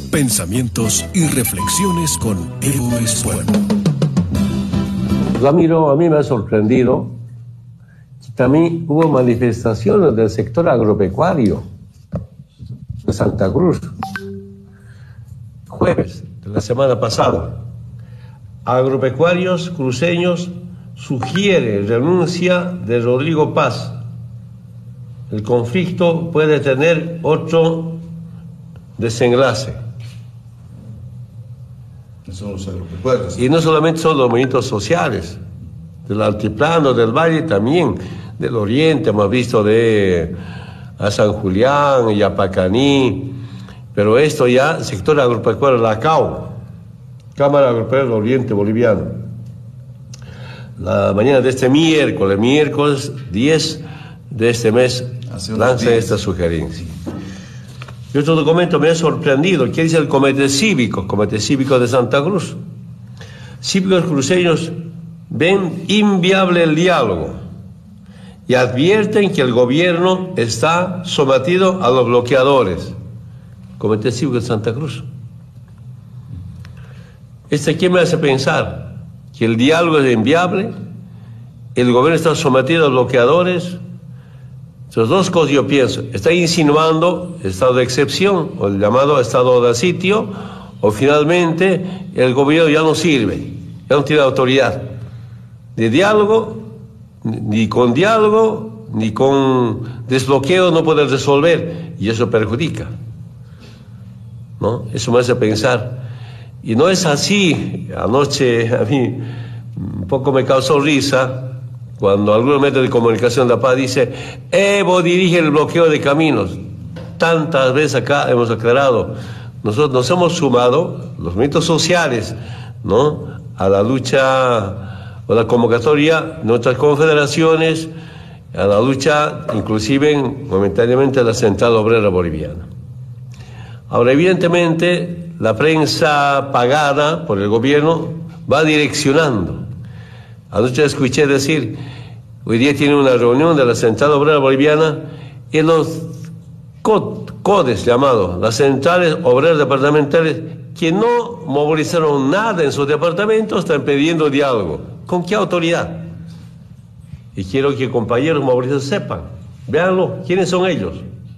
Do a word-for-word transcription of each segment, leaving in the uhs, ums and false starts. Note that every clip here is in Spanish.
Pensamientos y reflexiones con Evo Espuelo. Ramiro, a mí me ha sorprendido que también hubo manifestaciones del sector agropecuario de Santa Cruz. Jueves de la semana pasada, agropecuarios cruceños sugieren renuncia de Rodrigo Paz. El conflicto puede tener otro desenlace. Son los agropecuarios. Y no solamente son los movimientos sociales, del altiplano, del valle, también del oriente, hemos visto de a San Julián y a Pacaní, pero esto ya, sector agropecuario, la C A O, Cámara Agropecuaria del Oriente Boliviano. La mañana de este miércoles, miércoles diez de este mes, lanza esta sugerencia. Y otro documento me ha sorprendido. ¿Qué dice el Comité Cívico? Comité Cívico de Santa Cruz. Cívicos cruceños ven inviable el diálogo y advierten que el gobierno está sometido a los bloqueadores. Comité Cívico de Santa Cruz. ¿Este qué me hace pensar? Que el diálogo es inviable, el gobierno está sometido a bloqueadores. Esas dos cosas yo pienso. Está insinuando estado de excepción, o el llamado estado de sitio, o finalmente el gobierno ya no sirve, ya no tiene autoridad. De diálogo, ni con diálogo, ni con desbloqueo no puede resolver, y eso perjudica, ¿no? Eso me hace pensar. Y no es así. Anoche a mí un poco me causó risa cuando algunos medios de comunicación de La Paz dice Evo dirige el bloqueo de caminos. Tantas veces acá hemos aclarado, nosotros nos hemos sumado, los movimientos sociales, ¿no?, a la lucha o la convocatoria de nuestras confederaciones, a la lucha inclusive momentáneamente de la Central Obrera Boliviana. Ahora, evidentemente, la prensa pagada por el gobierno va direccionando. Anoche escuché decir, hoy día tiene una reunión de la Central Obrera Boliviana y los C O D E S llamados, las centrales obreras departamentales, que no movilizaron nada en sus departamentos, están pidiendo diálogo. ¿Con qué autoridad? Y quiero que compañeros movilizados sepan, véanlo, ¿quiénes son ellos?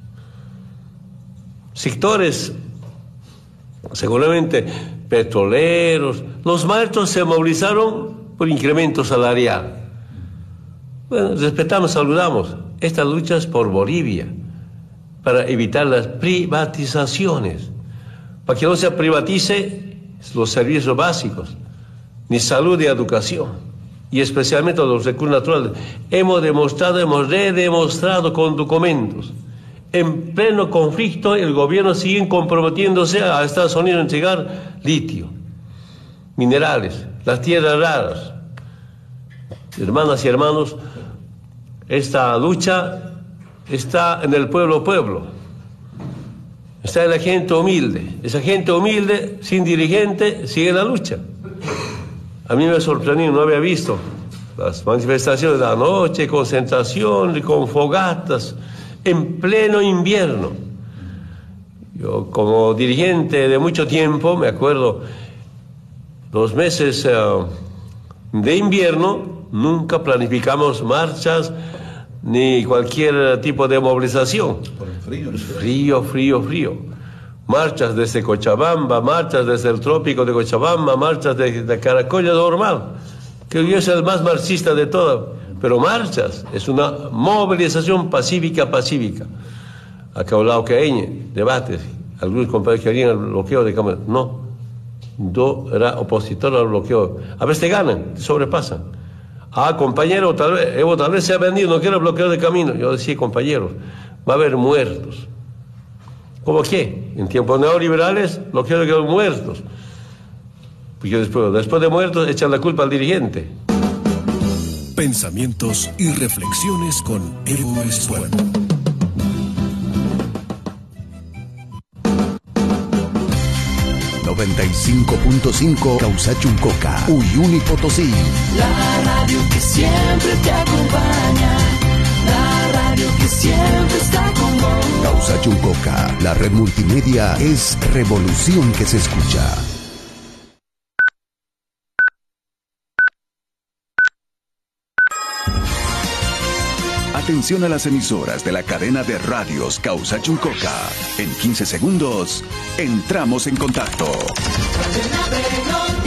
Sectores, seguramente petroleros. Los maestros se movilizaron por incremento salarial. Bueno, respetamos, saludamos. Esta lucha es por Bolivia, para evitar las privatizaciones, para que no se privatice los servicios básicos, ni salud ni educación, y especialmente los recursos naturales. Hemos demostrado, hemos redemostrado con documentos. En pleno conflicto, el gobierno sigue comprometiéndose a Estados Unidos a entregar litio, minerales, las tierras raras. Hermanas y hermanos, esta lucha está en el pueblo pueblo, está en la gente humilde. Esa gente humilde, sin dirigente, sigue la lucha. A mí me sorprendió, no había visto las manifestaciones de la noche, concentración, con fogatas, en pleno invierno. Yo, como dirigente de mucho tiempo, me acuerdo, los meses uh, de invierno, nunca planificamos marchas ni cualquier tipo de movilización. Por el frío. Frío, frío, frío. Marchas desde Cochabamba, marchas desde el trópico de Cochabamba, marchas de, de Caracolla, normal. Que yo soy el más marxista de todo. Pero marchas, es una movilización pacífica, pacífica. Acá hablado que hay debates, algunos compañeros que harían el bloqueo de cámaras. No, yo era opositor al bloqueo. A veces te ganan, te sobrepasan. Ah, compañero, tal vez, Evo tal vez se ha vendido, no quiero bloqueo de camino. Yo decía, compañeros, va a haber muertos. ¿Cómo qué? En tiempos neoliberales, bloqueo de muertos. Porque después, después de muertos, echan la culpa al dirigente. Pensamientos y reflexiones con Evo Espuelo. noventa y cinco punto cinco Causachuncoca, Uyuni Potosí. La radio que siempre te acompaña, la radio que siempre está con vos. Causachuncoca, la red multimedia es revolución que se escucha. Atención a las emisoras de la cadena de radios Causachuncoca. En quince segundos, entramos en contacto. Cadena de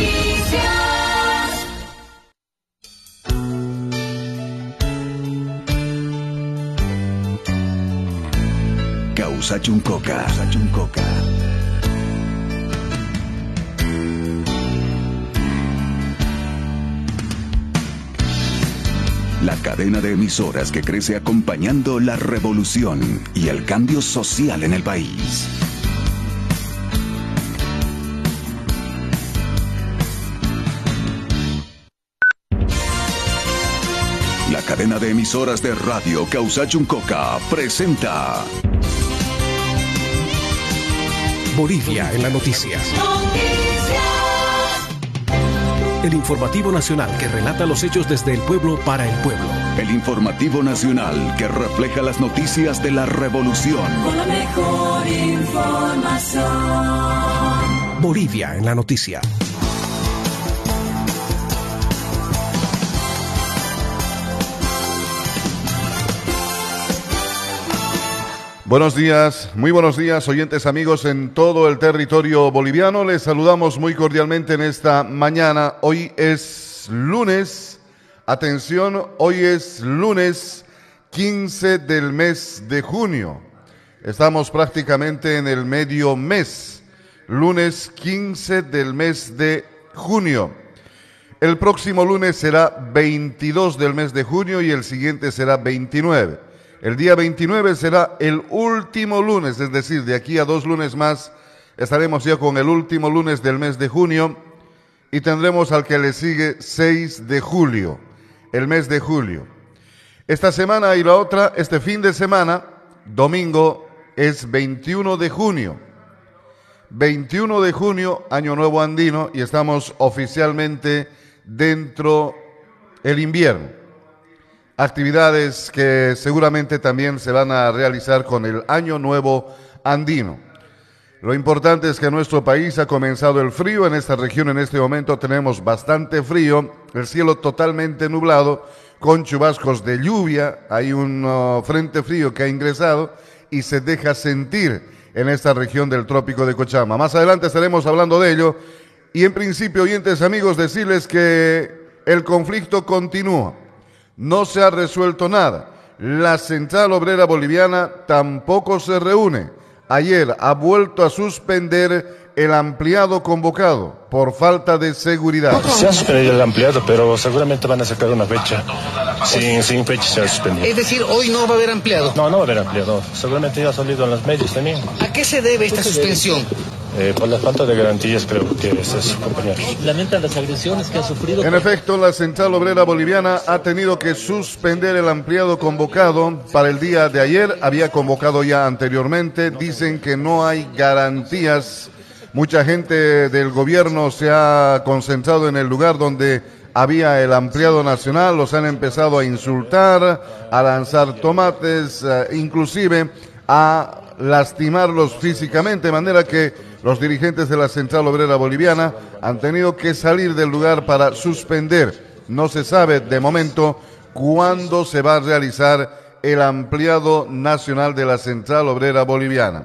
noticias. Causachuncoca. Causachuncoca. La cadena de emisoras que crece acompañando la revolución y el cambio social en el país. La cadena de emisoras de radio Causachuncoca presenta Bolivia en la noticia. El informativo nacional que relata los hechos desde el pueblo para el pueblo. El informativo nacional que refleja las noticias de la revolución. Con la mejor información. Bolivia en la noticia. Buenos días, muy buenos días, oyentes amigos en todo el territorio boliviano. Les saludamos muy cordialmente en esta mañana. Hoy es lunes, atención, hoy es lunes quince del mes de junio. Estamos prácticamente en el medio mes, lunes quince del mes de junio. El próximo lunes será veintidós del mes de junio y el siguiente será veintinueve. El día veintinueve será el último lunes, es decir, de aquí a dos lunes más estaremos ya con el último lunes del mes de junio y tendremos al que le sigue seis de julio, el mes de julio. Esta semana y la otra, este fin de semana, domingo, es veintiuno de junio. veintiuno de junio, Año Nuevo Andino, y estamos oficialmente dentro del invierno. Actividades que seguramente también se van a realizar con el Año Nuevo Andino. Lo importante es que en nuestro país ha comenzado el frío. En esta región en este momento tenemos bastante frío, el cielo totalmente nublado, con chubascos de lluvia. Hay un uh, frente frío que ha ingresado y se deja sentir en esta región del trópico de Cochabamba. Más adelante estaremos hablando de ello. Y en principio, oyentes amigos, decirles que el conflicto continúa. No se ha resuelto nada. La Central Obrera Boliviana tampoco se reúne. Ayer ha vuelto a suspender el ampliado convocado por falta de seguridad. Se ha suspendido el ampliado, pero seguramente van a sacar una fecha. Sin, sin fecha se ha suspendido. Es decir, hoy no va a haber ampliado. No, no va a haber ampliado. Seguramente ya ha salido en los medios también. ¿A qué se debe esta suspensión? Eh, por la falta de garantías, creo que es eso, compañeros. Lamentan las agresiones que ha sufrido. En efecto, la Central Obrera Boliviana ha tenido que suspender el ampliado convocado para el día de ayer. Había convocado ya anteriormente. Dicen que no hay garantías. Mucha gente del gobierno se ha concentrado en el lugar donde había el ampliado nacional. Los han empezado a insultar, a lanzar tomates, uh, inclusive a lastimarlos físicamente, de manera que los dirigentes de la Central Obrera Boliviana han tenido que salir del lugar para suspender. No se sabe de momento cuándo se va a realizar el ampliado nacional de la Central Obrera Boliviana.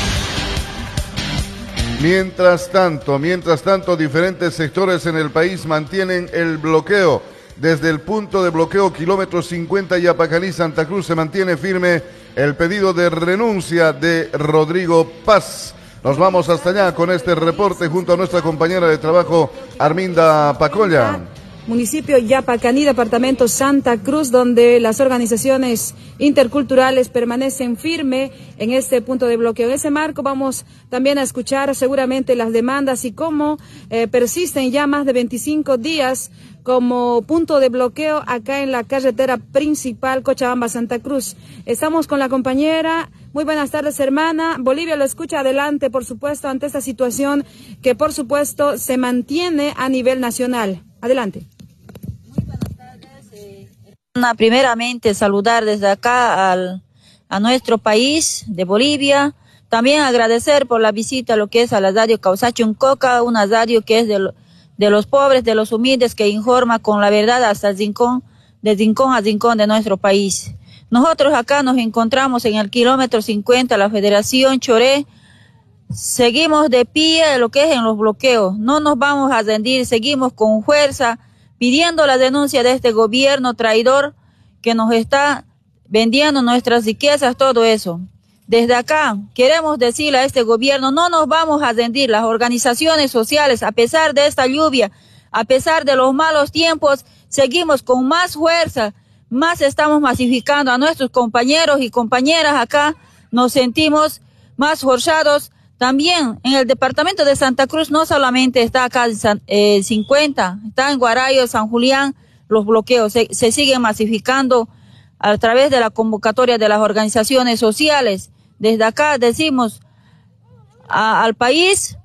Mientras tanto, mientras tanto, diferentes sectores en el país mantienen el bloqueo. Desde el punto de bloqueo kilómetro cincuenta Yapacaní, Santa Cruz, se mantiene firme el pedido de renuncia de Rodrigo Paz. Nos vamos hasta allá con este reporte junto a nuestra compañera de trabajo, Arminda Pacolla. Municipio Yapacaní, departamento Santa Cruz, donde las organizaciones interculturales permanecen firmes en este punto de bloqueo. En ese marco vamos también a escuchar seguramente las demandas y cómo eh, persisten ya más de veinticinco días como punto de bloqueo acá en la carretera principal Cochabamba-Santa Cruz. Estamos con la compañera. Muy buenas tardes, hermana. Bolivia lo escucha adelante, por supuesto, ante esta situación que, por supuesto, se mantiene a nivel nacional. Adelante. Muy buenas tardes. Eh, primeramente, saludar desde acá al a nuestro país de Bolivia. También agradecer por la visita a lo que es a la radio Causachuncoca, una radio que es de, lo, de los pobres, de los humildes, que informa con la verdad hasta el rincón, de rincón a rincón de nuestro país. Nosotros acá nos encontramos en el kilómetro cincuenta, la Federación Choré. Seguimos de pie lo que es en los bloqueos. No nos vamos a rendir, seguimos con fuerza pidiendo la denuncia de este gobierno traidor que nos está vendiendo nuestras riquezas, todo eso. Desde acá queremos decirle a este gobierno, no nos vamos a rendir. Las organizaciones sociales, a pesar de esta lluvia, a pesar de los malos tiempos, seguimos con más fuerza, más estamos masificando a nuestros compañeros y compañeras acá, nos sentimos más forzados. También en el departamento de Santa Cruz no solamente está acá eh, cincuenta, está en Guarayo, San Julián, los bloqueos se, se siguen masificando a través de la convocatoria de las organizaciones sociales. Desde acá decimos a, al país,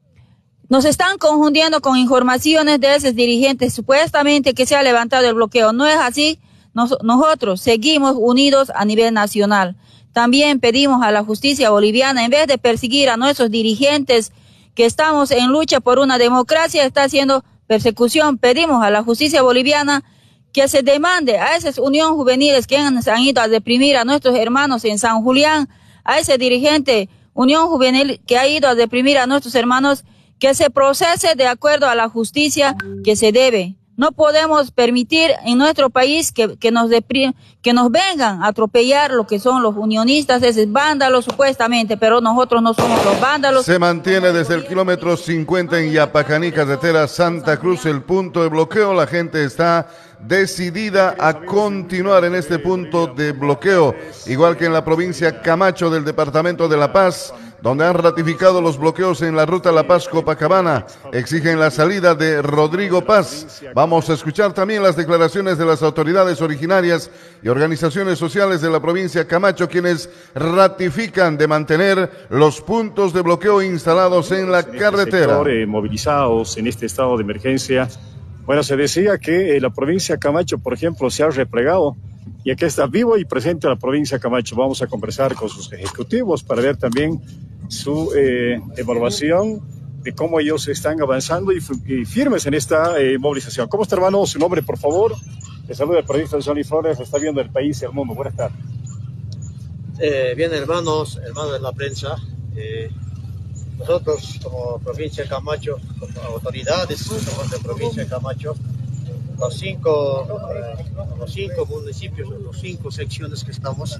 nos están confundiendo con informaciones de esos dirigentes supuestamente que se ha levantado el bloqueo. No es así, nos, nosotros seguimos unidos a nivel nacional. También pedimos a la justicia boliviana, en vez de perseguir a nuestros dirigentes que estamos en lucha por una democracia, está haciendo persecución. Pedimos a la justicia boliviana que se demande a esas uniones juveniles que han, han ido a reprimir a nuestros hermanos en San Julián, a ese dirigente Unión Juvenil que ha ido a reprimir a nuestros hermanos, que se procese de acuerdo a la justicia que se debe. No podemos permitir en nuestro país que, que, nos, deprim, que nos vengan a atropellar lo que son los unionistas, esos vándalos supuestamente, pero nosotros no somos los vándalos. Se mantiene desde el kilómetro cincuenta en Yapacaní, carretera Santa Cruz, el punto de bloqueo. La gente está decidida a continuar en este punto de bloqueo, igual que en la provincia Camacho del departamento de La Paz, donde han ratificado los bloqueos en la ruta La Paz-Copacabana. Exigen la salida de Rodrigo Paz. Vamos a escuchar también las declaraciones de las autoridades originarias y organizaciones sociales de la provincia Camacho, quienes ratifican de mantener los puntos de bloqueo instalados en la carretera. Sector, eh, movilizados en este estado de emergencia. Bueno, se decía que eh, la provincia Camacho, por ejemplo, se ha replegado, y aquí está vivo y presente la provincia Camacho. Vamos a conversar con sus ejecutivos para ver también su eh, evaluación de cómo ellos están avanzando y, y firmes en esta eh, movilización. ¿Cómo está, hermano? Su nombre, por favor. Le saluda el periodista Johnny Flores, está viendo el país y el mundo. Buenas tardes. Eh, bien, hermanos, hermanos de la prensa, eh, nosotros como provincia de Camacho, como autoridades somos de provincia de Camacho, los cinco, eh, los cinco municipios, los cinco secciones que estamos,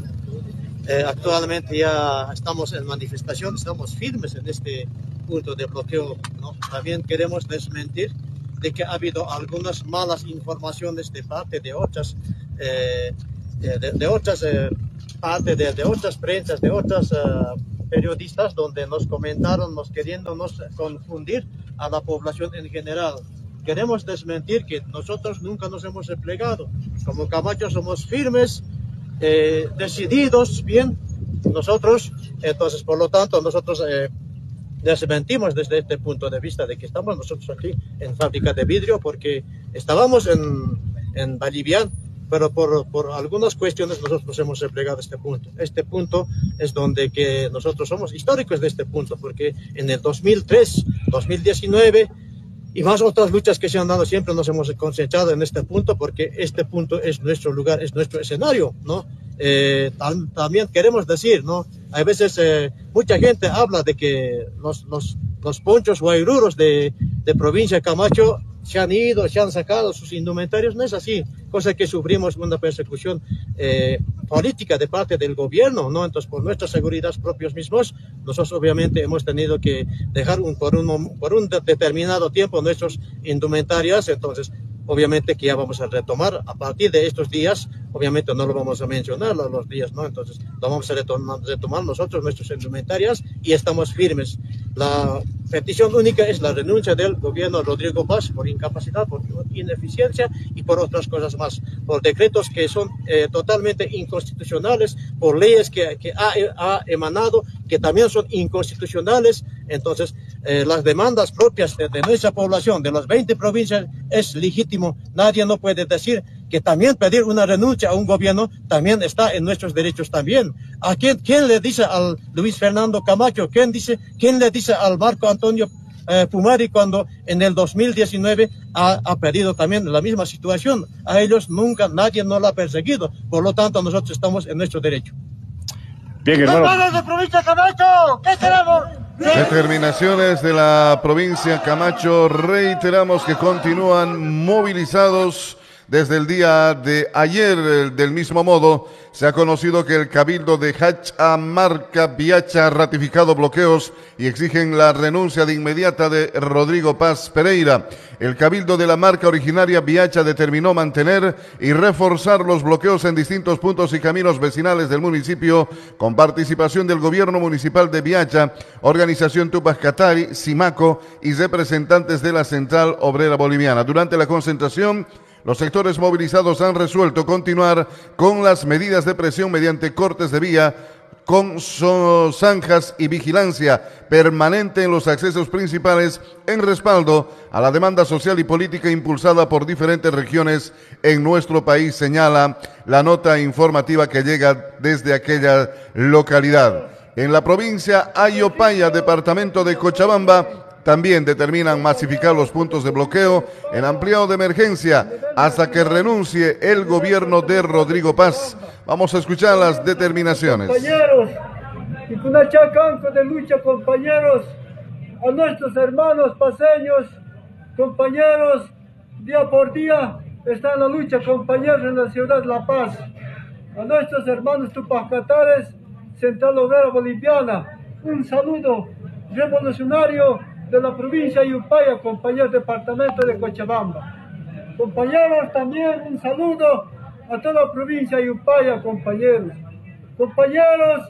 eh, actualmente ya estamos en manifestación, estamos firmes en este punto de bloqueo, ¿no? También queremos desmentir de que ha habido algunas malas informaciones de parte de otras, eh, de, de otras eh, parte de, de otras prensas, de otras uh, periodistas, donde nos comentaron, nos queriéndonos confundir a la población en general. Queremos desmentir que nosotros nunca nos hemos replegado. Como Camacho somos firmes, eh, decididos, bien, nosotros, entonces, por lo tanto, nosotros eh, desmentimos desde este punto de vista de que estamos nosotros aquí en fábrica de vidrio, porque estábamos en, en Bolivian, pero por, por algunas cuestiones nosotros hemos replegado este punto. Este punto es donde que nosotros somos históricos de este punto, porque en el dos mil tres, dos mil diecinueve y más otras luchas que se han dado, siempre nos hemos concentrado en este punto, porque este punto es nuestro lugar, es nuestro escenario, ¿no? Eh, tam, también queremos decir, ¿no? Hay veces eh, mucha gente habla de que los, los, los ponchos guairuros de, de provincia de Camacho se han ido, se han sacado sus indumentarios. No es así, cosa que sufrimos una persecución eh, política de parte del gobierno, ¿no? Entonces, por nuestra seguridad propios mismos, nosotros obviamente hemos tenido que dejar un, por, un, por un determinado tiempo nuestros indumentarios. Entonces, obviamente que ya vamos a retomar a partir de estos días, obviamente no lo vamos a mencionar los, los días, ¿no? Entonces, lo vamos a retomar, retomar nosotros nuestros indumentarios y estamos firmes. La petición única es la renuncia del gobierno Rodrigo Paz por incapacidad, por ineficiencia y por otras cosas más, por decretos que son eh, totalmente inconstitucionales, por leyes que, que ha, ha emanado que también son inconstitucionales. Entonces, eh, las demandas propias de, de nuestra población, de las veinte provincias, es legítimo. Nadie no puede decir que también pedir una renuncia a un gobierno también está en nuestros derechos también. ¿A quién, quién le dice al Luis Fernando Camacho? ¿Quién dice, quién le dice al Marco Antonio eh, Pumari cuando en el dos mil diecinueve ha, ha pedido también la misma situación? A ellos nunca, nadie no la ha perseguido. Por lo tanto, nosotros estamos en nuestro derecho. Bien, hermano. de provincia Camacho! ¿Qué queremos? Determinaciones de la provincia Camacho, reiteramos que continúan movilizados desde el día de ayer. Del mismo modo, se ha conocido que el Cabildo de Cajamarca, Biacha, ha ratificado bloqueos y exigen la renuncia de inmediata de Rodrigo Paz Pereira. El Cabildo de la marca originaria Biacha determinó mantener y reforzar los bloqueos en distintos puntos y caminos vecinales del municipio, con participación del gobierno municipal de Biacha, Organización Tupac Katari, Simaco y representantes de la Central Obrera Boliviana. Durante la concentración, los sectores movilizados han resuelto continuar con las medidas de presión mediante cortes de vía, con zanjas y vigilancia permanente en los accesos principales, en respaldo a la demanda social y política impulsada por diferentes regiones en nuestro país, señala la nota informativa que llega desde aquella localidad. En la provincia Ayopaya, departamento de Cochabamba, también determinan masificar los puntos de bloqueo en ampliado de emergencia hasta que renuncie el gobierno de Rodrigo Paz. Vamos a escuchar las determinaciones. Compañeros, y con un chacanco de lucha, compañeros, a nuestros hermanos paseños, compañeros, día por día está en la lucha, compañeros, en la ciudad de La Paz. A nuestros hermanos tupacatares, Central Obrera Boliviana, un saludo revolucionario de la provincia de Yupaya, compañeros, departamento de Cochabamba. Compañeros, también un saludo a toda la provincia de Yupaya, compañeros. Compañeros,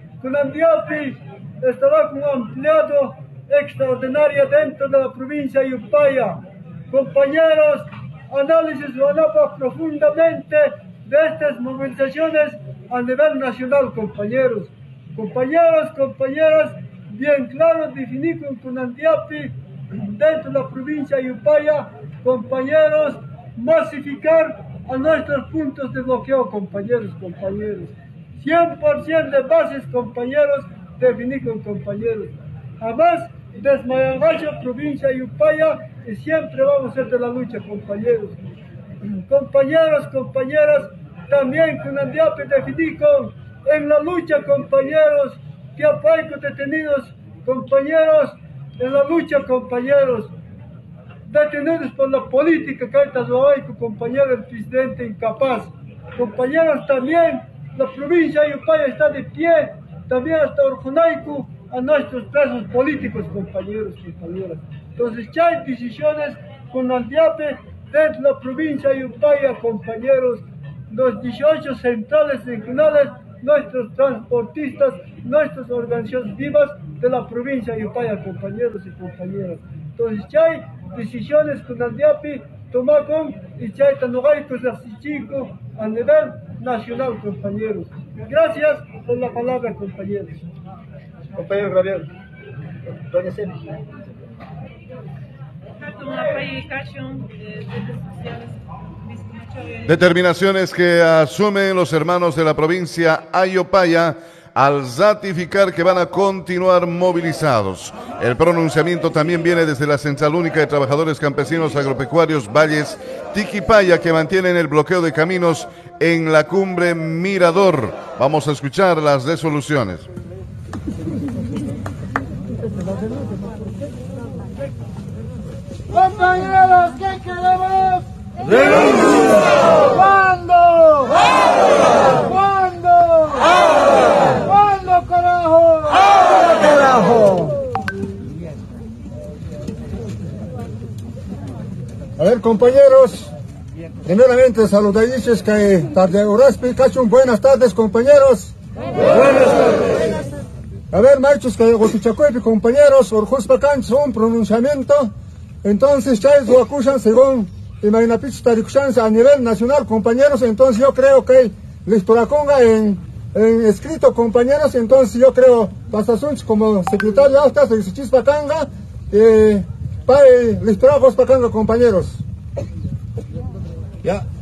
Cunandiapi estará con un ampliado extraordinario dentro de la provincia de Yupaya. Compañeros, análisis vanapa profundamente de estas movilizaciones a nivel nacional, compañeros. Compañeros, compañeras, bien claro, definir con Cunandiapi dentro de la provincia de Yupaya, compañeros, masificar a nuestros puntos de bloqueo, compañeros, compañeros. cien por ciento de bases, compañeros, definir con compañeros. Además, desde Mayangacho, provincia de Yupaya, y siempre vamos a ser de la lucha, compañeros. Compañeros, compañeras, también Cunandiapi definir con en la lucha, compañeros, que apoyo detenidos, compañeros, en la lucha, compañeros, detenidos por la política que está hoy, compañero, el presidente incapaz. Compañeros, también la provincia de Yupaya está de pie, también hasta Orjunaiku, a nuestros presos políticos, compañeros, compañeras. Entonces, ya hay decisiones con Andiape dentro de la provincia de Yupaya, compañeros, los dieciocho centrales regionales, nuestros transportistas, nuestras organizaciones vivas de la provincia de Yupaya, compañeros y compañeras. Entonces, ya hay decisiones con Andiapi, Tomacón y ya hay Tanogaitos de Asichico a nivel nacional, compañeros. Gracias por la palabra, compañeros. Compañero Gabriel. Doña Celi. Determinaciones que asumen los hermanos de la provincia Ayopaya al ratificar que van a continuar movilizados. El pronunciamiento también viene desde la Central Única de Trabajadores Campesinos Agropecuarios Valles Tiquipaya, que mantienen el bloqueo de caminos en la cumbre Mirador. Vamos a escuchar las resoluciones. Compañeros, ¿qué queremos? ¡Renuncia! ¿Cuándo? ¡Ahora! ¿Cuándo? ¡Ahora! ¿Cuándo, carajo? ¡Ahora, carajo! A ver, compañeros, primeramente saludadices que tarde Uraspi, Cachun, buenas tardes, compañeros. Buenas tardes. A ver, machos, que Gotichacuepi, compañeros, Orjus Pacanch, un pronunciamiento. Entonces, Chávez Huacushan, según Imaginapich Tarikushan, a nivel nacional, compañeros. Entonces, yo creo que Listoraconga en, en escrito, compañeros. Entonces, yo creo, Pasasunch, como secretario de Altas, de Sichispacanga, eh, para Listoracos Pacanga, compañeros. Ya,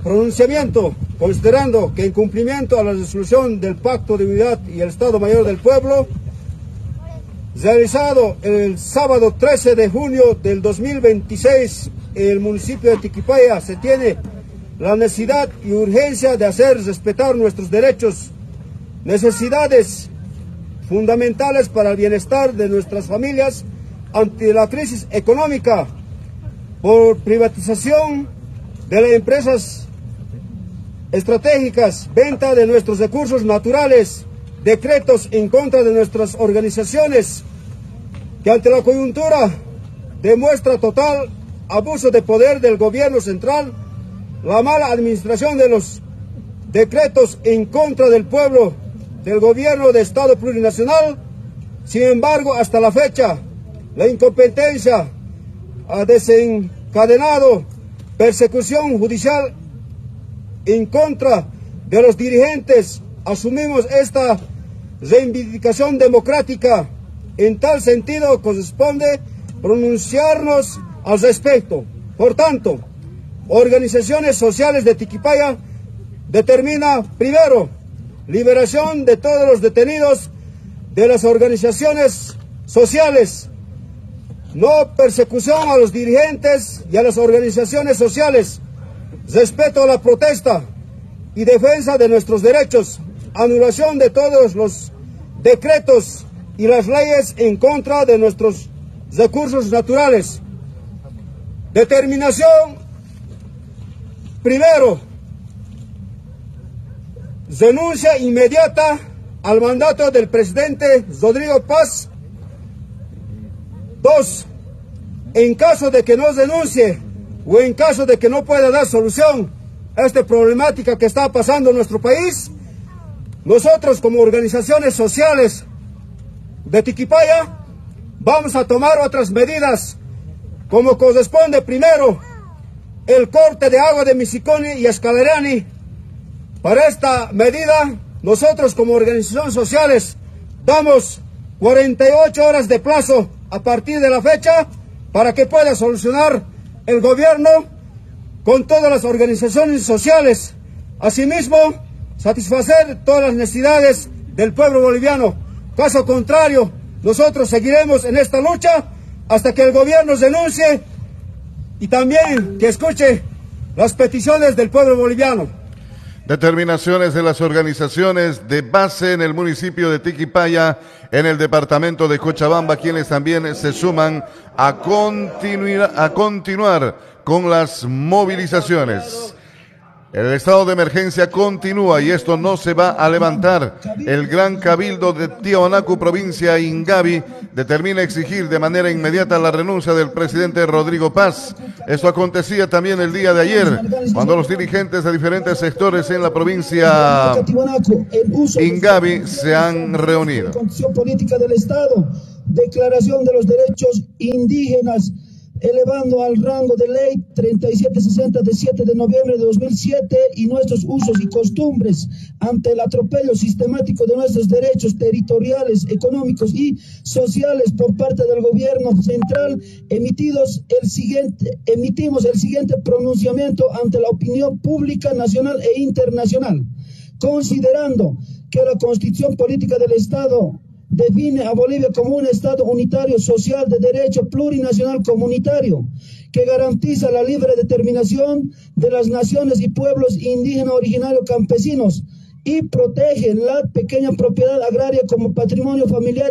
pronunciamiento, considerando que en cumplimiento a la resolución del Pacto de Unidad y el Estado Mayor del Pueblo, realizado el sábado trece de junio del dos mil veintiséis en el municipio de Tiquipaya, se tiene la necesidad y urgencia de hacer respetar nuestros derechos, necesidades fundamentales para el bienestar de nuestras familias ante la crisis económica por privatización de las empresas estratégicas, venta de nuestros recursos naturales, decretos en contra de nuestras organizaciones, que ante la coyuntura demuestra total abuso de poder del gobierno central, la mala administración de los decretos en contra del pueblo, del gobierno de Estado plurinacional. Sin embargo, hasta la fecha, la incompetencia ha desencadenado persecución judicial en contra de los dirigentes. Asumimos esta reivindicación democrática. En tal sentido, corresponde pronunciarnos al respecto. Por tanto, organizaciones sociales de Tiquipaya determina, primero, liberación de todos los detenidos de las organizaciones sociales, no persecución a los dirigentes y a las organizaciones sociales, respeto a la protesta y defensa de nuestros derechos, anulación de todos los decretos y las leyes en contra de nuestros recursos naturales. Determinación, primero, renuncia inmediata al mandato del presidente Rodrigo Paz. Dos, en caso de que no renuncie o en caso de que no pueda dar solución a esta problemática que está pasando en nuestro país, nosotros como organizaciones sociales de Tiquipaya vamos a tomar otras medidas, como corresponde. Primero, el corte de agua de Misiconi y Escalerani. Para esta medida, nosotros como organizaciones sociales damos cuarenta y ocho horas de plazo a partir de la fecha para que pueda solucionar el gobierno con todas las organizaciones sociales. Asimismo, satisfacer todas las necesidades del pueblo boliviano. Caso contrario, nosotros seguiremos en esta lucha hasta que el gobierno denuncie y también que escuche las peticiones del pueblo boliviano. Determinaciones de las organizaciones de base en el municipio de Tiquipaya, en el departamento de Cochabamba, quienes también se suman a continuar, a continuar con las movilizaciones. El estado de emergencia continúa y esto no se va a levantar. El Gran Cabildo de Tiahuanaco, provincia Ingavi, determina exigir de manera inmediata la renuncia del presidente Rodrigo Paz. Esto acontecía también el día de ayer, cuando los dirigentes de diferentes sectores en la provincia Ingavi se han reunido. Constitución política del Estado, declaración de los derechos indígenas, elevando al rango de ley treinta y siete sesenta de siete de noviembre de dos mil siete y nuestros usos y costumbres ante el atropello sistemático de nuestros derechos territoriales, económicos y sociales por parte del gobierno central, emitidos el siguiente, emitimos el siguiente pronunciamiento ante la opinión pública nacional e internacional. Considerando que la Constitución política del Estado define a Bolivia como un Estado unitario, social, de derecho plurinacional comunitario, que garantiza la libre determinación de las naciones y pueblos indígenas originarios campesinos y protege la pequeña propiedad agraria como patrimonio familiar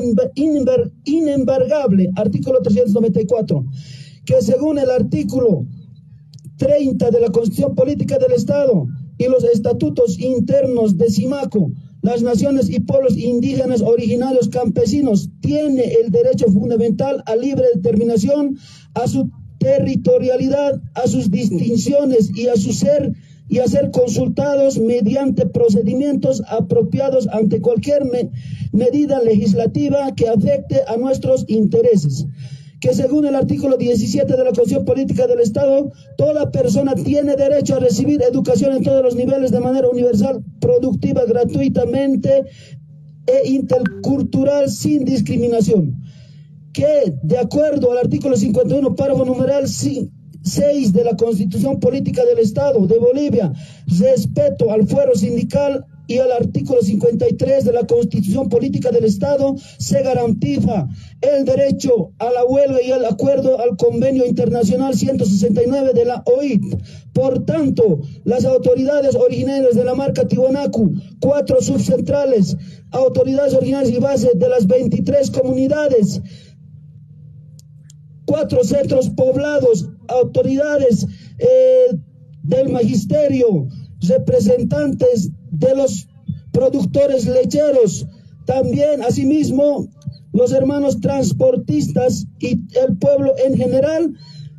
inembargable, artículo trescientos noventa y cuatro, que según el artículo treinta de la Constitución Política del Estado y los estatutos internos de SIMACO, las naciones y pueblos indígenas originarios campesinos tienen el derecho fundamental a libre determinación, a su territorialidad, a sus distinciones y a su ser y a ser consultados mediante procedimientos apropiados ante cualquier me medida legislativa que afecte a nuestros intereses. Que según el artículo diecisiete de la Constitución Política del Estado, toda persona tiene derecho a recibir educación en todos los niveles de manera universal, productiva, gratuitamente e intercultural sin discriminación. Que de acuerdo al artículo cincuenta y uno, párrafo numeral seis de la Constitución Política del Estado de Bolivia, respeto al fuero sindical, y al artículo cincuenta y tres de la Constitución Política del Estado, se garantiza el derecho a la huelga y el acuerdo al Convenio Internacional ciento sesenta y nueve de la O I T. Por tanto, las autoridades originarias de la marca Tiwanaku, cuatro subcentrales, autoridades originarias y bases de las veintitrés comunidades, cuatro centros poblados, autoridades eh, del magisterio, representantes de los productores lecheros, también asimismo los hermanos transportistas y el pueblo en general,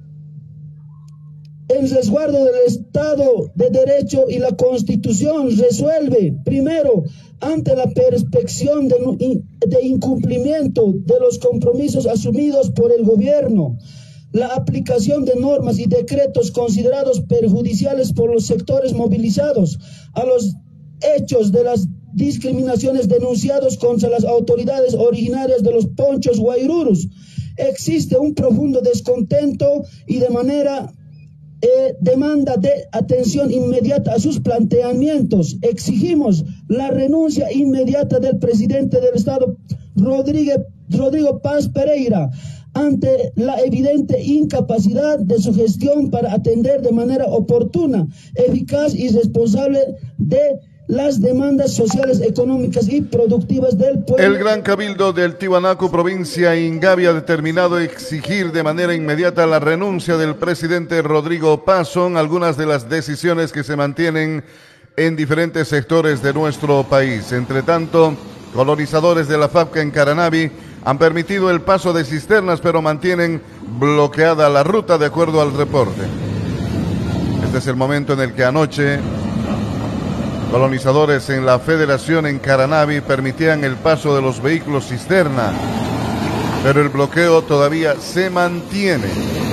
en resguardo del Estado de Derecho y la Constitución, resuelve, primero, ante la perspección de, de incumplimiento de los compromisos asumidos por el gobierno, la aplicación de normas y decretos considerados perjudiciales por los sectores movilizados, a los hechos de las discriminaciones denunciados contra las autoridades originarias de los Ponchos Guairurus. Existe un profundo descontento y de manera eh, demanda de atención inmediata a sus planteamientos. Exigimos la renuncia inmediata del presidente del Estado, Rodríguez, Rodrigo Paz Pereira, ante la evidente incapacidad de su gestión para atender de manera oportuna, eficaz y responsable de las demandas sociales, económicas y productivas del pueblo. El Gran Cabildo del Tiwanaku, provincia Ingavi, ha determinado exigir de manera inmediata la renuncia del presidente Rodrigo Paz. Son algunas de las decisiones que se mantienen en diferentes sectores de nuestro país. Entre tanto, colonizadores de la FAPCA en Caranavi han permitido el paso de cisternas, pero mantienen bloqueada la ruta de acuerdo al reporte. Este es el momento en el que anoche colonizadores en la Federación en Caranavi permitían el paso de los vehículos cisterna, pero el bloqueo todavía se mantiene.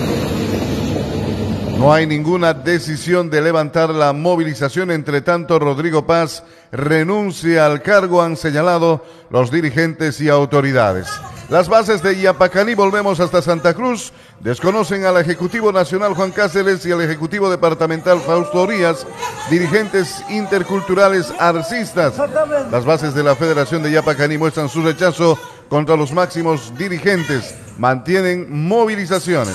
No hay ninguna decisión de levantar la movilización. Entre tanto, Rodrigo Paz renuncia al cargo, han señalado los dirigentes y autoridades. Las bases de Yapacaní, volvemos hasta Santa Cruz, desconocen al Ejecutivo Nacional Juan Cáceres y al Ejecutivo Departamental Fausto Orías, dirigentes interculturales arcistas. Las bases de la Federación de Yapacaní muestran su rechazo contra los máximos dirigentes, mantienen movilizaciones.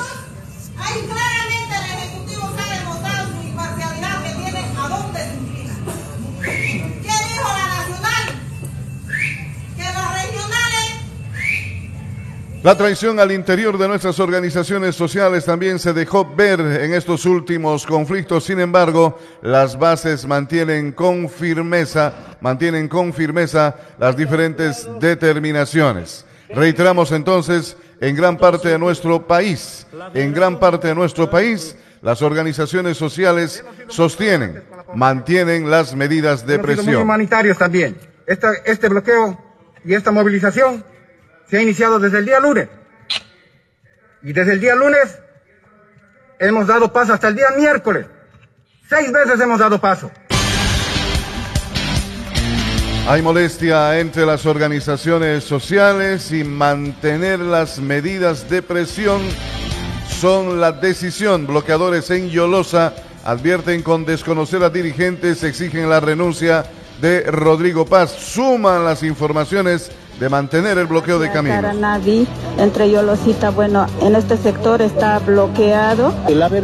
La traición al interior de nuestras organizaciones sociales también se dejó ver en estos últimos conflictos. Sin embargo, las bases mantienen con firmeza, mantienen con firmeza las diferentes determinaciones. Reiteramos entonces, en gran parte de nuestro país, en gran parte de nuestro país, las organizaciones sociales sostienen, mantienen las medidas de presión. Muy humanitarios también. Esta, este bloqueo y esta movilización se ha iniciado desde el día lunes, y desde el día lunes hemos dado paso hasta el día miércoles. Seis veces hemos dado paso. Hay molestia entre las organizaciones sociales y mantener las medidas de presión son la decisión. Bloqueadores en Yolosa advierten con desconocer a dirigentes, exigen la renuncia de Rodrigo Paz. Suman las informaciones de mantener el bloqueo de caminos. Caranavi, entre Yolosita, bueno, en este sector está bloqueado.